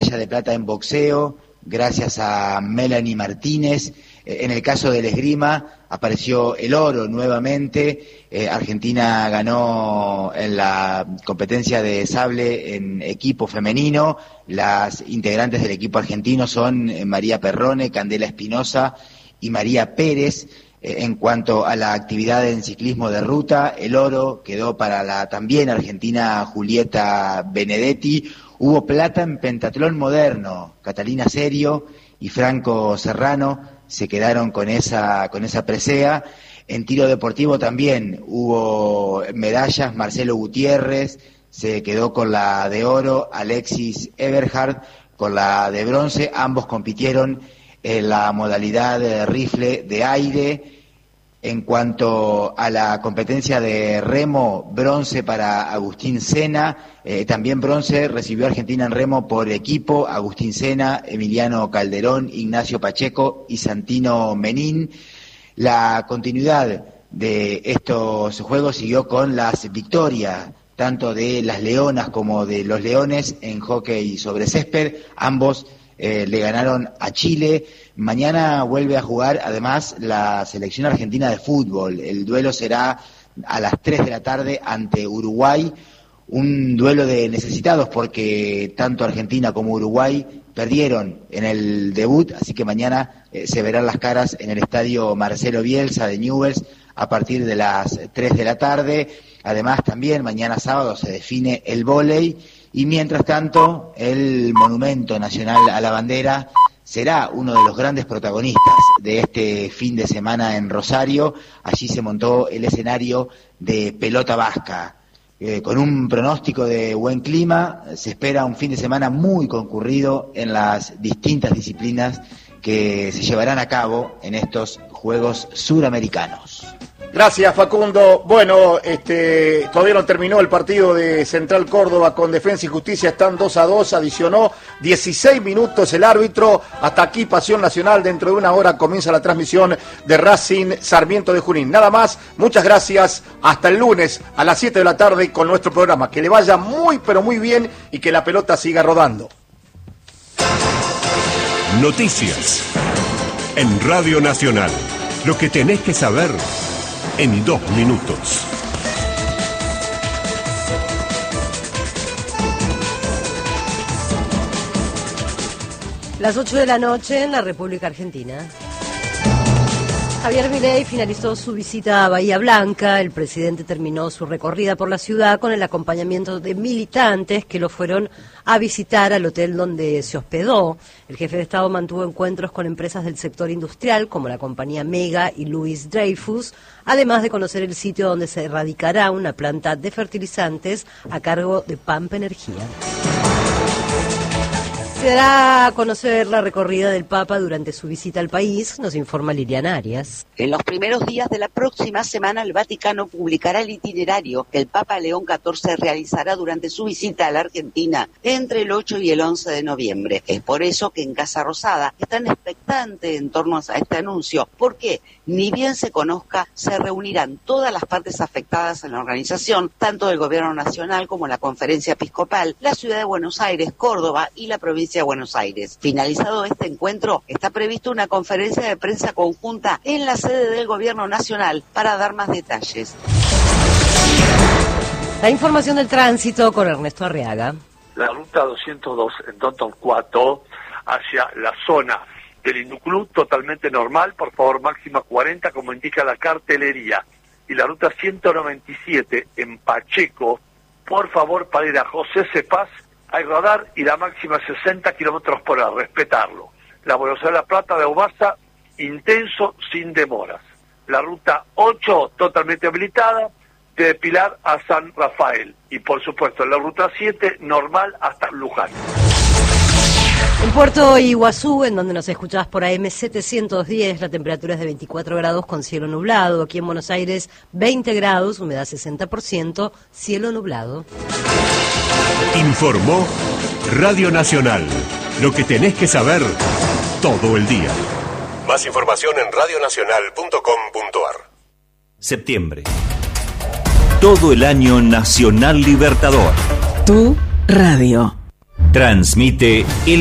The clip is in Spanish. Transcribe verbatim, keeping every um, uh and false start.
medalla de plata en boxeo, gracias a Melanie Martínez. En el caso del esgrima apareció el oro nuevamente. Eh, Argentina ganó en la competencia de sable en equipo femenino. Las integrantes del equipo argentino son María Perrone, Candela Espinosa y María Pérez. Eh, en cuanto a la actividad en ciclismo de ruta, el oro quedó para la también argentina Julieta Benedetti. Hubo plata en pentatlón moderno. Catalina Serio y Franco Serrano se quedaron con esa con esa presea. En tiro deportivo también hubo medallas. Marcelo Gutiérrez se quedó con la de oro, Alexis Eberhard con la de bronce. Ambos compitieron en la modalidad de rifle de aire. En cuanto a la competencia de remo, bronce para Agustín Sena, eh, también bronce recibió Argentina en remo por equipo, Agustín Sena, Emiliano Calderón, Ignacio Pacheco y Santino Menín. La continuidad de estos juegos siguió con las victorias, tanto de las leonas como de los leones en hockey sobre césped. Ambos eh, le ganaron a Chile. Mañana vuelve a jugar además la selección argentina de fútbol. El duelo será a las tres de la tarde ante Uruguay, un duelo de necesitados porque tanto Argentina como Uruguay perdieron en el debut, así que mañana eh, se verán las caras en el estadio Marcelo Bielsa de Newell's a partir de las tres de la tarde. Además también mañana sábado se define el vóley y mientras tanto el Monumento Nacional a la Bandera será uno de los grandes protagonistas de este fin de semana en Rosario. Allí se montó el escenario de pelota vasca. Eh, con un pronóstico de buen clima, se espera un fin de semana muy concurrido en las distintas disciplinas que se llevarán a cabo en estos Juegos Suramericanos. Gracias, Facundo. Bueno, este, todavía no terminó el partido de Central Córdoba con Defensa y Justicia, están dos a dos, adicionó dieciséis minutos el árbitro. Hasta aquí Pasión Nacional, dentro de una hora comienza la transmisión de Racing Sarmiento de Junín. Nada más, muchas gracias, hasta el lunes a las siete de la tarde con nuestro programa. Que le vaya muy pero muy bien y que la pelota siga rodando. Noticias en Radio Nacional, lo que tenés que saber en dos minutos. Las ocho de la noche en la República Argentina. Javier Milei finalizó su visita a Bahía Blanca. El presidente terminó su recorrida por la ciudad con el acompañamiento de militantes que lo fueron a visitar al hotel donde se hospedó. El jefe de Estado mantuvo encuentros con empresas del sector industrial como la compañía Mega y Louis Dreyfus, además de conocer el sitio donde se radicará una planta de fertilizantes a cargo de Pampa Energía. Se dará a conocer la recorrida del Papa durante su visita al país, nos informa Liliana Arias. En los primeros días de la próxima semana, el Vaticano publicará el itinerario que el Papa León catorce realizará durante su visita a la Argentina entre el ocho y el once de noviembre. Es por eso que en Casa Rosada están expectantes en torno a este anuncio, porque ni bien se conozca, se reunirán todas las partes afectadas en la organización, tanto del Gobierno Nacional como la Conferencia Episcopal, la Ciudad de Buenos Aires, Córdoba y la provincia de Buenos Aires. Finalizado este encuentro, está prevista una conferencia de prensa conjunta en la sede del Gobierno Nacional para dar más detalles. La información del tránsito con Ernesto Arriaga. La ruta doscientos dos en Don Torcuato hacia la zona del Induclub totalmente normal, por favor máxima cuarenta como indica la cartelería. Y la ruta ciento noventa y siete en Pacheco, por favor para ir a José Cepaz, hay radar y la máxima sesenta kilómetros por hora, respetarlo. La velocidad de La Plata de Aubasa, intenso, sin demoras. La ruta ocho, totalmente habilitada, de Pilar a San Rafael. Y por supuesto, la ruta siete, normal hasta Luján. En Puerto Iguazú, en donde nos escuchás por A M setecientos diez, la temperatura es de veinticuatro grados con cielo nublado. Aquí en Buenos Aires, veinte grados, humedad sesenta por ciento, cielo nublado. Informó Radio Nacional. Lo que tenés que saber todo el día. Más información en radio nacional punto com punto a r. Septiembre. Todo el año Nacional Libertador. Tu radio. Transmite el